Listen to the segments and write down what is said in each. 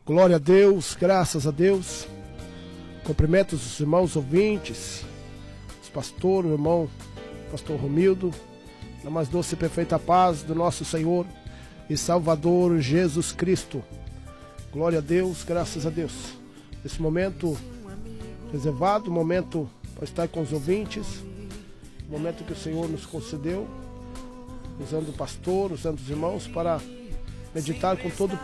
Glória a Deus, graças a Deus. Cumprimento os irmãos ouvintes, os pastores, o irmão pastor Romildo, na mais doce e perfeita paz do nosso Senhor e Salvador Jesus Cristo. Glória a Deus, graças a Deus. Esse momento reservado, momento para estar com os ouvintes, momento que o Senhor nos concedeu, usando o pastor, usando os irmãos para meditar com todo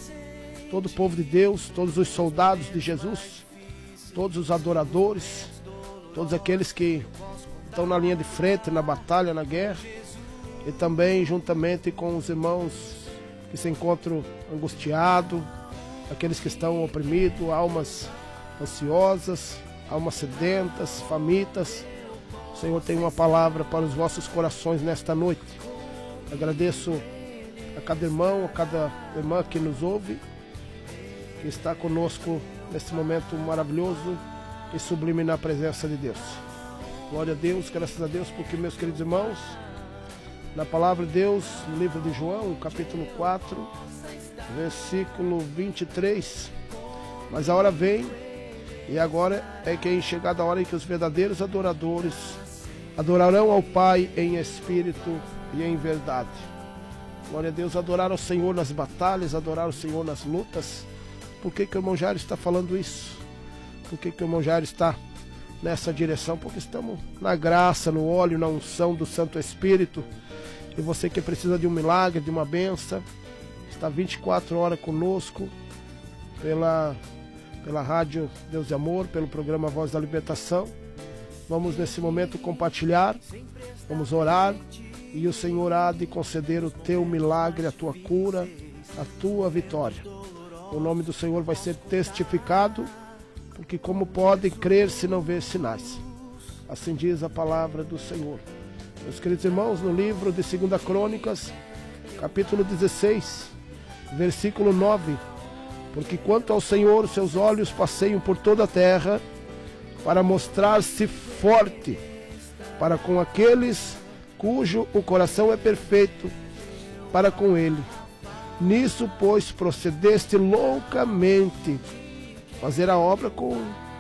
o povo de Deus, todos os soldados de Jesus, todos os adoradores, todos aqueles que estão na linha de frente, na batalha, na guerra, e também juntamente com os irmãos que se encontram angustiados, aqueles que estão oprimidos, almas ansiosas, almas sedentas, famintas. O Senhor tem uma palavra para os vossos corações nesta noite. Agradeço a cada irmão, a cada irmã que nos ouve, que está conosco nesse momento maravilhoso e sublime na presença de Deus. Glória a Deus, graças a Deus, porque, meus queridos irmãos, na palavra de Deus, no livro de João, capítulo 4, versículo 23, mas a hora vem, e agora é que é chegada a hora em que os verdadeiros adoradores adorarão ao Pai em espírito e em verdade. Glória a Deus, adorar ao Senhor nas batalhas, adorar ao Senhor nas lutas. Por que o irmão Jairo está falando isso? Por que o irmão Jairo está nessa direção? Porque estamos na graça, no óleo, na unção do Santo Espírito. E você que precisa de um milagre, de uma bênção, está 24 horas conosco pela rádio Deus de Amor, pelo programa Voz da Libertação. Vamos nesse momento compartilhar, vamos orar, e o Senhor há de conceder o teu milagre, a tua cura, a tua vitória. O nome do Senhor vai ser testificado, porque como pode crer se não ver sinais? Assim diz a palavra do Senhor. Meus queridos irmãos, no livro de 2 Crônicas, capítulo 16, versículo 9, porque quanto ao Senhor, seus olhos passeiam por toda a terra, para mostrar-se forte, para com aqueles cujo o coração é perfeito, para com ele. Nisso, pois, procedeste loucamente, fazer a obra com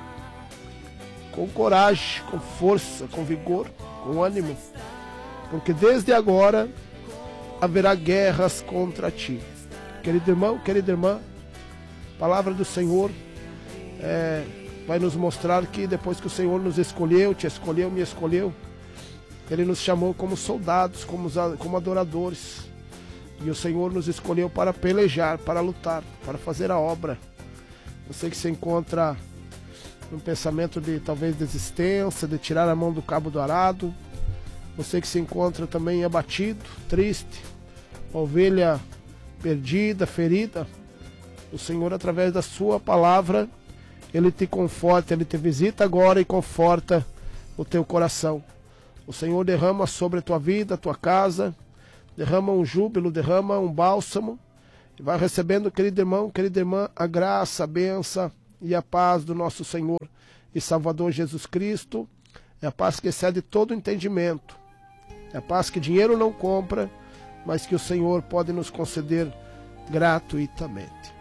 coragem, com força, com vigor, com ânimo, porque desde agora haverá guerras contra ti. Querido irmão, querida irmã, a palavra do Senhor vai nos mostrar que depois que o Senhor nos escolheu, te escolheu, me escolheu, Ele nos chamou como soldados, como adoradores. E o Senhor nos escolheu para pelejar, para lutar, para fazer a obra. Você que se encontra num pensamento de talvez desistência, de tirar a mão do cabo do arado. Você que se encontra também abatido, triste, ovelha perdida, ferida. O Senhor, através da sua palavra, Ele te conforta, Ele te visita agora e conforta o teu coração. O Senhor derrama sobre a tua vida, a tua casa, derrama um júbilo, derrama um bálsamo, e vai recebendo, querido irmão, querida irmã, a graça, a bênção e a paz do nosso Senhor e Salvador Jesus Cristo. É a paz que excede todo entendimento. É a paz que dinheiro não compra, mas que o Senhor pode nos conceder gratuitamente.